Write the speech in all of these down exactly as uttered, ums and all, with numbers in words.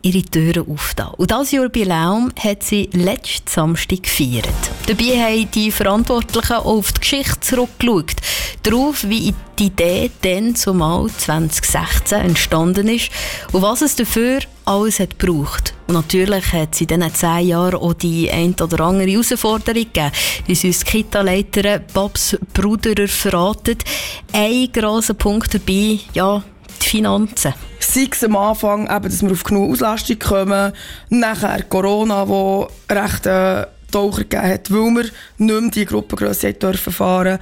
ihre Türen aufgetan. Und das Jubiläum hat sie letzten Samstag gefeiert. Dabei haben die Verantwortlichen auch auf die Geschichte zurückgeschaut. Darauf, wie die Idee dann zumal zwanzig sechzehn entstanden ist und was es dafür alles hat gebraucht. Und natürlich hat es in diesen zehn Jahren auch die ein oder andere Herausforderung gegeben, wie es uns die Kita-Leiterin Babs Bruderer verratet. Ein grosser Punkt dabei, ja, die Finanzen. Sei es am Anfang, eben, dass wir auf genug Auslastung kommen, nachher Corona, wo recht äh, Taucher gegeben hat, weil wir nicht mehr die Gruppengrösse dürfen fahren.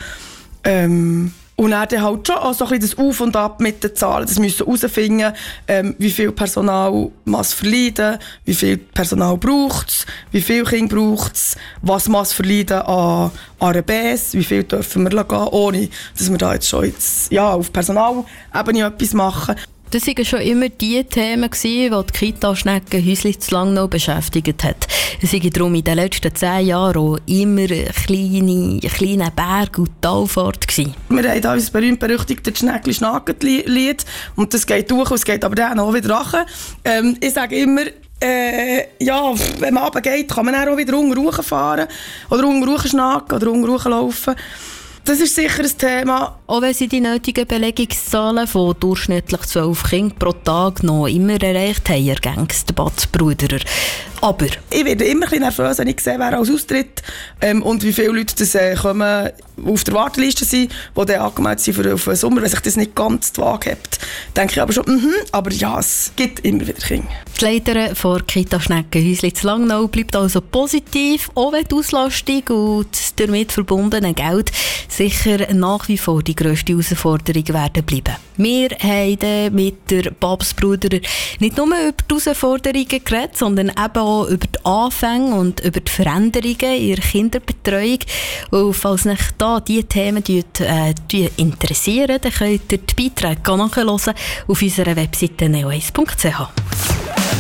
Ähm, und dann halt schon auch so ein bisschen das Auf und Ab mit den Zahlen, das müssen herausfinden, ähm, wie viel Personal muss verleiden, wie viel Personal braucht es, wie viel Kinder braucht es, was muss verleiden an A R B S, wie viel dürfen wir gehen, ohne dass wir da jetzt schon jetzt, ja, auf Personalebene etwas machen. Das waren schon immer die Themen, die die Kita-Schnecke Häusli zu Langnau beschäftigt hat. Es waren darum in den letzten zehn Jahren auch immer kleine, kleine Berg- und Talfahrt gewesen. Wir haben hier unser berühmt-berüchtigtes Schneckli-Schnackli-Lied und das geht durch und es geht aber dann auch wieder runter. Ähm, ich sage immer, äh, ja, wenn man runtergeht, kann man dann auch wieder unten rauffahren oder unten raufschnacken oder unten rauflaufen. Das ist sicher ein Thema. Auch wenn sie die nötigen Belegungszahlen von durchschnittlich zwölf Kindern pro Tag noch immer erreicht haben, ergänzt der Babs Bruderer. Aber ich werde immer ein bisschen nervös, wenn ich sehe, wer alles austritt ähm, und wie viele Leute das, äh, kommen, auf der Warteliste sind, die dann angemeldet sind für, für den Sommer. Wenn sich das nicht ganz die Waage hat, denke ich aber schon, mhm, aber ja, es gibt immer wieder Kinder. Die Leiterin von Kita Schnecke Häusli zu Langnau bleibt also positiv, auch wenn die Auslastung und das damit verbundene Geld sicher nach wie vor die grösste Herausforderung werden bleiben. Wir haben mit der Babs Bruderer nicht nur über die Herausforderungen geredet, sondern eben auch über die Anfänge und über die Veränderungen in der Kinderbetreuung. Und falls euch da diese Themen äh, interessieren, dann könnt ihr die Beiträge nachhören auf unserer Webseite neo eins punkt c h.